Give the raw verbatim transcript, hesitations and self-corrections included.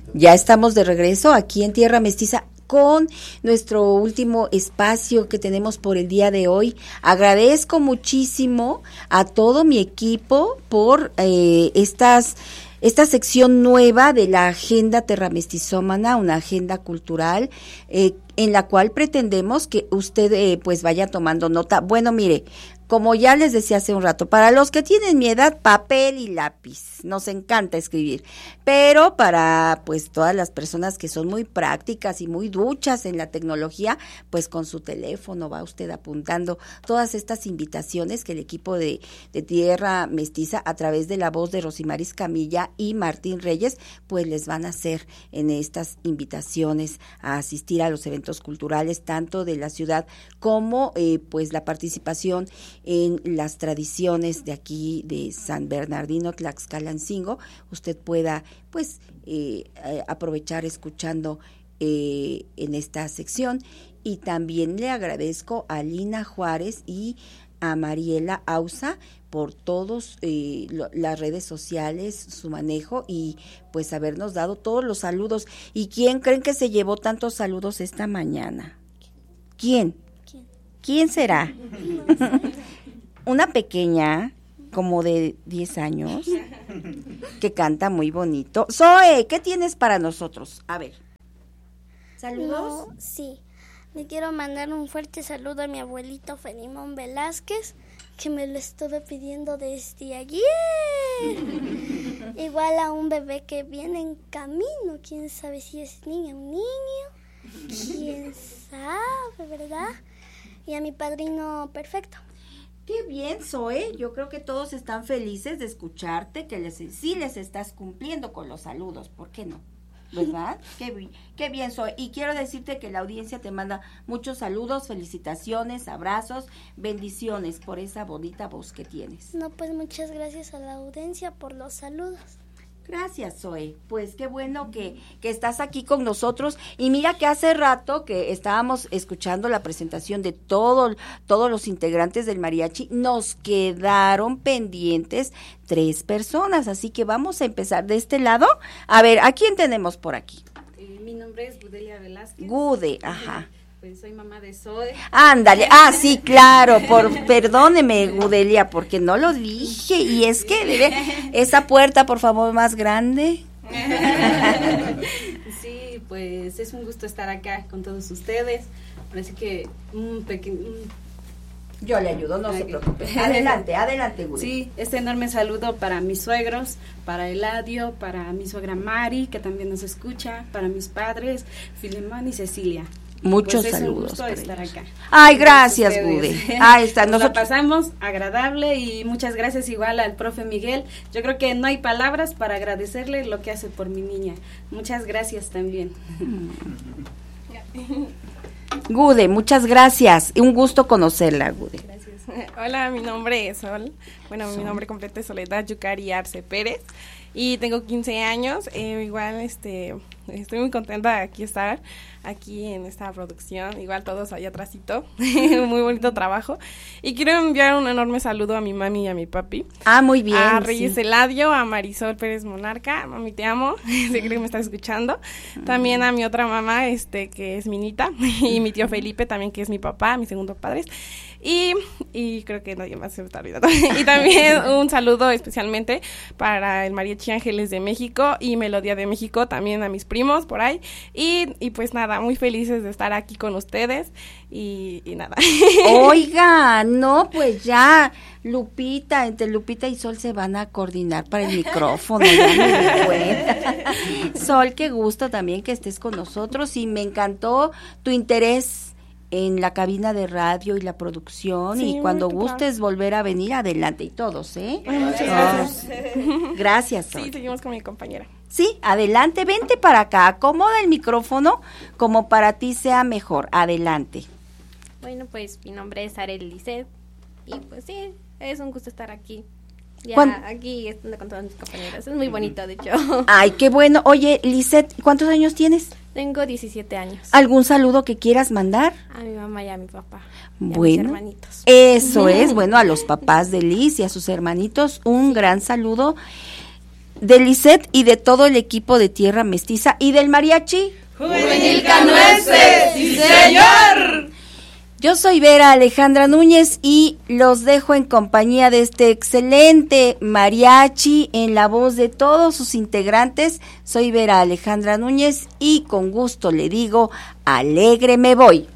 Ya estamos de regreso aquí en Tierra Mestiza con nuestro último espacio que tenemos por el día de hoy. Agradezco muchísimo a todo mi equipo por eh, estas esta sección nueva de la Agenda Terramestizómana, una agenda cultural eh, en la cual pretendemos que usted eh, pues vaya tomando nota. Bueno, mire, como ya les decía hace un rato, para los que tienen mi edad, papel y lápiz, nos encanta escribir, pero para pues todas las personas que son muy prácticas y muy duchas en la tecnología, pues con su teléfono va usted apuntando todas estas invitaciones que el equipo de, de Tierra Mestiza, a través de la voz de Rosimaris Camilla y Martín Reyes, pues les van a hacer en estas invitaciones a asistir a los eventos culturales, tanto de la ciudad como eh, pues la participación en las tradiciones de aquí de San Bernardino, Tlaxcalancingo. Usted pueda pues eh, aprovechar escuchando eh, en esta sección. Y también le agradezco a Lina Juárez y a Mariela Ausa por todos eh, lo, las redes sociales, su manejo y pues habernos dado todos los saludos. ¿Y quién creen que se llevó tantos saludos esta mañana? ¿Quién? ¿Quién, ¿Quién será? Una pequeña, como de diez años, que canta muy bonito. Zoe, ¿qué tienes para nosotros? A ver. ¿Saludos? No, sí. Le quiero mandar un fuerte saludo a mi abuelito Fenimón Velázquez, que me lo estuve pidiendo desde ayer. Igual a un bebé que viene en camino, quién sabe si es niña o un niño. Quién sabe, ¿verdad? Y a mi padrino perfecto. Qué bien, Zoe, yo creo que todos están felices de escucharte, que les, sí les estás cumpliendo con los saludos, ¿por qué no? ¿Verdad? Qué, qué bien, Zoe, y quiero decirte que la audiencia te manda muchos saludos, felicitaciones, abrazos, bendiciones por esa bonita voz que tienes. No, pues muchas gracias a la audiencia por los saludos. Gracias, Zoe. Pues qué bueno que, que estás aquí con nosotros. Y mira que hace rato que estábamos escuchando la presentación de todo, todos los integrantes del mariachi, nos quedaron pendientes tres personas. Así que vamos a empezar de este lado. A ver, ¿a quién tenemos por aquí? Eh, mi nombre es Gudelia Velázquez. Gude, ajá. Pues soy mamá de Zoe. Ándale, ah, sí, claro, por perdóneme, Gudelia, porque no lo dije, y es que debe, esa puerta, por favor, más grande. Sí, pues es un gusto estar acá con todos ustedes. Parece que un pequeño... Yo le ayudo, no okay. se preocupe. Adelante, adelante, Gudelia. Sí, este enorme saludo para mis suegros, para Eladio, para mi suegra Mari, que también nos escucha, para mis padres, Filemón y Cecilia. Muchos pues es saludos. Un gusto estar acá. Ay, gracias, Gude. Ahí está. Nos nosotros... la pasamos agradable y muchas gracias igual al profe Miguel. Yo creo que no hay palabras para agradecerle lo que hace por mi niña. Muchas gracias también. Gude, muchas gracias. Un gusto conocerla, Gude. Gracias. Hola, mi nombre es Sol. Bueno, Sol. Mi nombre completo es Soledad Yucari Arce Pérez y tengo quince años. Eh, igual, este, estoy muy contenta de aquí estar, aquí en esta producción. Igual todos allá atrásito. Muy bonito trabajo. Y quiero enviar un enorme saludo a mi mami y a mi papi. Ah, muy bien. A Reyes sí. Eladio, a Marisol Pérez Monarca. Mami, te amo. Sé que me estás escuchando. También a mi otra mamá, este, que es Minita. Y mi tío Felipe también, que es mi papá, mi segundo padre. Y, y creo que nadie más se me está olvidando. Y también un saludo especialmente para el Mariachi Ángeles de México y Melodía de México, también a mis primos por ahí. Y, y pues nada, muy felices de estar aquí con ustedes y, y nada. Oiga, no, pues ya Lupita, entre Lupita y Sol se van a coordinar para el micrófono. Ya me di cuenta. Sol, qué gusto también que estés con nosotros y me encantó tu interés en la cabina de radio y la producción, sí, y cuando gustes volver a venir, adelante, y todos, ¿eh? Bueno, muchas gracias. Gracias, Sol. Sí, seguimos con mi compañera. Sí, adelante, vente para acá, acomoda el micrófono como para ti sea mejor, adelante. Bueno, pues mi nombre es Arel Lisset, y pues sí, es un gusto estar aquí. Ya ¿Cuándo? Aquí estando con todas mis compañeras, es muy bonito, de hecho. Ay, qué bueno. Oye, Lisset, ¿cuántos años tienes? Tengo diecisiete años. ¿Algún saludo que quieras mandar? A mi mamá y a mi papá. Y bueno, a mis hermanitos. Eso es, bueno, a los papás de Liz y a sus hermanitos, un sí. gran saludo. de Lisette y de todo el equipo de Tierra Mestiza y del mariachi Juvenil Canuense, sí señor. Yo soy Vera Alejandra Núñez y los dejo en compañía de este excelente mariachi en la voz de todos sus integrantes. Soy Vera Alejandra Núñez y con gusto le digo, alegre me voy.